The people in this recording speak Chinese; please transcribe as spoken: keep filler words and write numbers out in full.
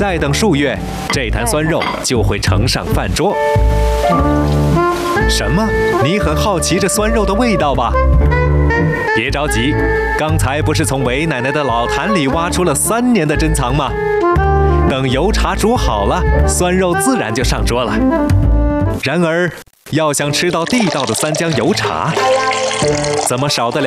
再等数月，这坛酸肉就会呈上饭桌。什么？你很好奇这酸肉的味道吧？别着急，刚才不是从韦奶奶的老坛里挖出了三年的珍藏吗？等油茶煮好了，酸肉自然就上桌了。然而，要想吃到地道的三江油茶，怎么少得了